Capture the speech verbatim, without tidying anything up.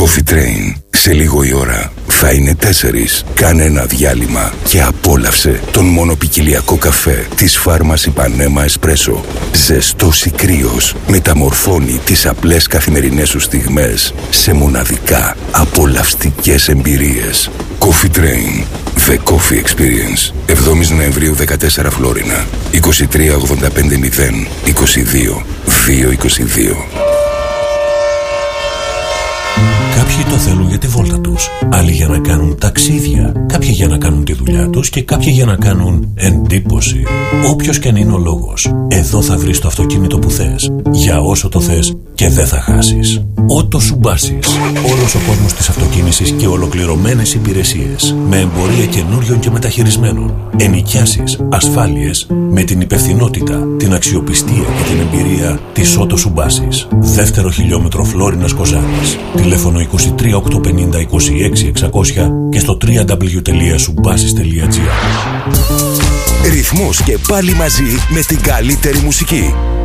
Coffee Train. Σε λίγο η ώρα θα είναι τέσσερις. Κάνε ένα διάλειμμα και απόλαυσε τον μονοπικιλιακό καφέ της Φάρμας Ιπανέμα Εσπρέσο. Ζεστός ή κρύος, μεταμορφώνει τις απλές καθημερινές σου στιγμές σε μοναδικά απολαυστικές εμπειρίες. Coffee Train. The Coffee Experience. εβδόμης Νοεμβρίου δεκατέσσερα Φλόρινα. είκοσι τρία ογδόντα πέντε μηδέν είκοσι δύο δύο είκοσι δύο. Κάποιοι το θέλουν για τη βόλτα τους, άλλοι για να κάνουν ταξίδια, κάποιοι για να κάνουν τη δουλειά τους και κάποιοι για να κάνουν εντύπωση. Όποιος και αν είναι ο λόγος, εδώ θα βρεις το αυτοκίνητο που θες, για όσο το θες και δεν θα χάσεις. Ότο Σουμπάσις. Όλος ο κόσμος της αυτοκίνησης και ολοκληρωμένες υπηρεσίες, με εμπορία καινούριων και μεταχειρισμένων, ενοικιάσεις, ασφάλειες, με την υπευθυνότητα, την αξιοπιστία και την εμπειρία της Ότο Σουμπάσις. Δεύτερο χιλιόμετρο Φλόρινας Κοζάνης. Τηλέφωνο είκοσι τρία οκτακόσια πενήντα είκοσι έξι εξακόσια και στο double-u double-u double-u τελεία σουμπάσεις τελεία τζι άρ. Ρυθμός και πάλι μαζί με την καλύτερη μουσική.